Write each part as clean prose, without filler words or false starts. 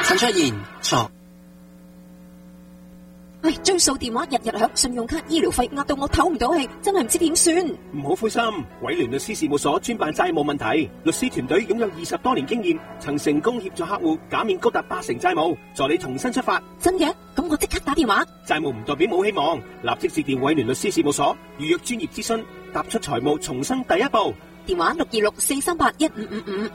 陳卓賢錯。 唉，追數電話日日響，信用卡醫療費壓到我唞唔到氣，真係唔知點算。 唔好灰心，偉聯律師事務所專辦債務問題，律師團隊擁有20多年經驗，曾成功協助客戶減免高達80%債務，助你重新出發。 真嘅？咁我即刻打電話。 債務唔代表冇希望，立即致電偉聯律師事務所，預約專業諮詢，踏出財務重生第一步。 電話626-438-1555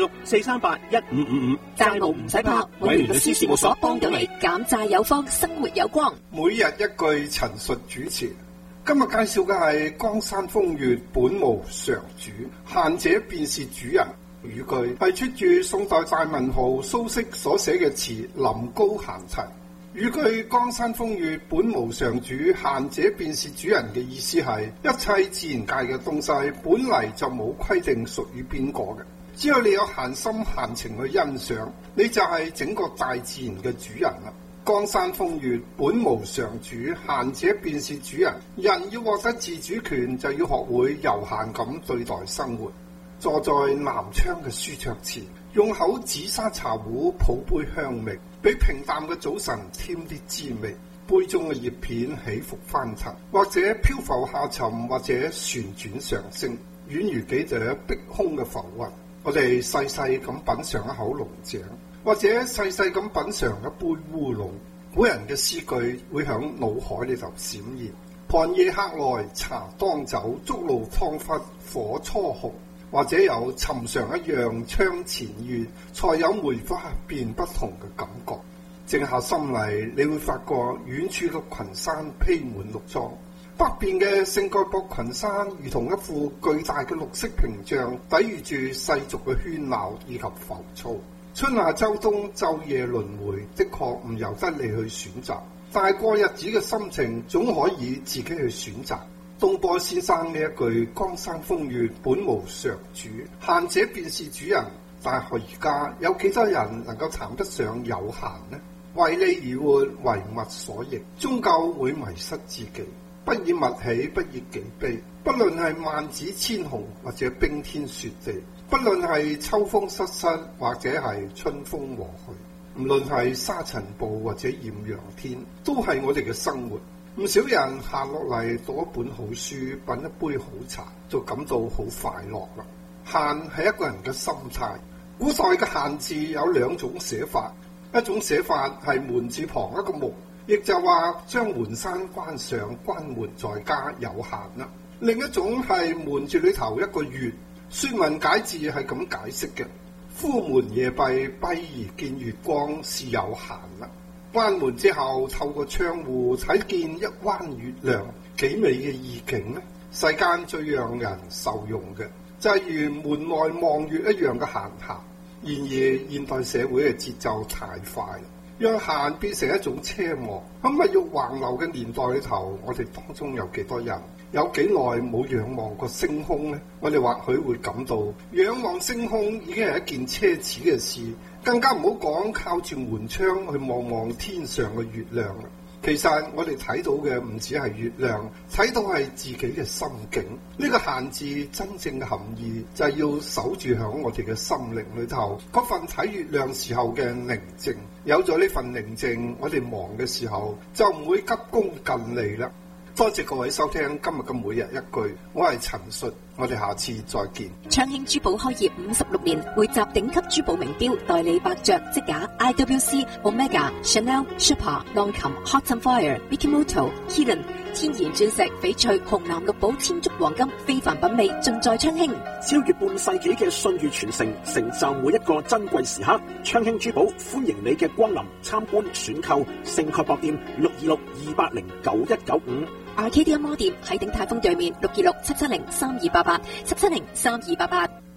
626-438-1555， 債務唔使怕，偉聯律師事務所幫到你，減債有方，生活有光。 每日一句陳述主持，今日介紹嘅係江山風月本無常主，閒者便是主人。語句係出自宋代大文豪蘇軾所寫嘅詞《臨高閒齊》。語句江山風月本無常主，閒者便是主人嘅意思係，一切自然界嘅東西本嚟就冇規定屬於邊個嘅，只要你有閒心閒情去欣賞，你就係整個大自然嘅主人啦。江山風月本無常主，閒者便是主人。人要獲得自主權，就要學會悠閒咁對待生活。坐在南窗嘅舒暢池，用口紫砂茶壺泡杯香茗，俾平淡嘅早晨添啲滋味。杯中嘅葉片起伏翻騰，或者漂浮下沉，或者旋轉上升，宛如幾朵碧空嘅浮雲。我哋細細咁品嘗一口龍井，或者細細咁品嘗一杯烏龍。古人嘅詩句會響腦海裏頭閃現：寒夜客來茶當酒，竹爐湯沸火初紅。或者有尋常一樣窗前月，才有梅花變不同嘅感覺。靜下心嚟，你會發覺遠處嘅群山披滿綠裝，北邊嘅聖蓋博群山如同一副巨大嘅綠色屏障，抵禦住世俗嘅喧鬧以及浮躁。春夏秋冬晝夜輪迴，的確唔由得你去選擇，但係過日子嘅心情總可以自己去選擇。東坡先生呢一句江山風月本無常主，閒者便是主人，但係而家有幾多人能夠談得上有閒呢？為利而活，為物所役，終究會迷失自己。不以物喜，不以己悲。不論係萬紫千紅或者冰天雪地，不論係秋風瑟瑟或者係春風和煦，唔論係沙塵暴或者豔陽天，都係我哋嘅生活。唔少人行落嚟讀一本好書，品一杯好茶，就感到好快樂啦。閒係一個人嘅心態。古代嘅閒字有兩種寫法，一種寫法係門字旁一個木，亦就話將門閂關上，關門在家有閒啦。另一種係門字裏頭一個月，說文解字係咁解釋嘅：夫門夜閉，閉而見月光，是有閒啦。關門之後，透過窗戶睇見一彎月亮，幾美嘅意境呢？世間最讓人受用嘅，就係如門外望月一樣嘅閒暇。然而現代社會嘅節奏太快，讓閒變成一種奢望。喺物欲橫流嘅年代裏頭，我哋當中有幾多人有幾耐冇仰望過星空呢？我哋或許會感到仰望星空已經係一件奢侈嘅事，更加唔好講靠住門窗去望望天上嘅月亮啦。其實我哋睇到嘅唔止係月亮，睇到係自己嘅心境。呢個閒字真正嘅含義就係要守住響我哋嘅心靈裏頭嗰份睇月亮時候嘅寧靜。有咗呢份寧靜，我哋忙嘅時候就唔會急功近利啦。多謝各位收聽今日嘅每日一句，我係陳述，我哋下次再見。 昌興珠寶開業56年，匯集頂級珠寶名錶，代理百爵、積架、IWC、Omega、Chanel、Schupa、浪琴、Hot and Fire、Mikimoto、Helen， 天然鑽石、翡翠、紅藍綠寶、千足黃金，非凡品味盡在昌興。 超越半世紀嘅信譽傳承，成就每一個珍貴時刻。昌興珠寶歡迎你嘅光臨、參觀、選購。聖蓋博店626-280-9195。 Arcadia Mall 店喺鼎泰豐對面，626-770-3288，770-3288。